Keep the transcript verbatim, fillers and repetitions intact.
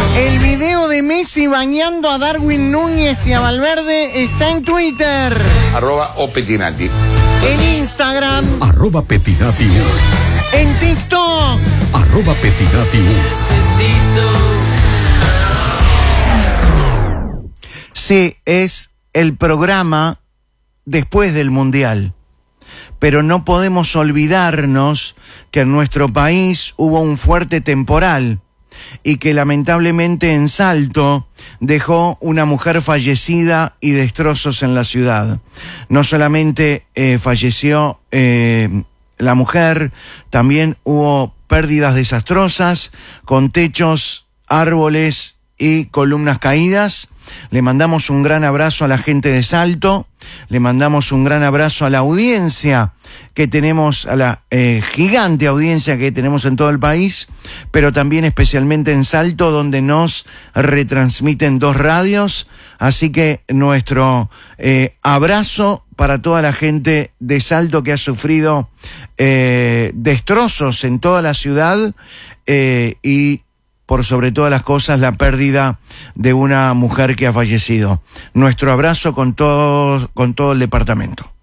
El video de Messi bañando a Darwin Núñez y a Valverde está en Twitter. Arroba o Petinati. En Instagram. Arroba Petinati uno. En TikTok. Arroba Petinati uno. Sí, es el programa después del Mundial. Pero no podemos olvidarnos que en nuestro país hubo un fuerte temporal y que lamentablemente en Salto dejó una mujer fallecida y destrozos en la ciudad. No solamente eh, falleció eh, la mujer, también hubo pérdidas desastrosas con techos, árboles y columnas caídas. Le mandamos un gran abrazo a la gente de Salto, le mandamos un gran abrazo a la audiencia que tenemos, a la eh, gigante audiencia que tenemos en todo el país, pero también especialmente en Salto, donde nos retransmiten dos radios. Así que nuestro eh, abrazo para toda la gente de Salto que ha sufrido eh, destrozos en toda la ciudad eh, y por sobre todas las cosas, la pérdida de una mujer que ha fallecido. Nuestro abrazo con todo, con todo el departamento.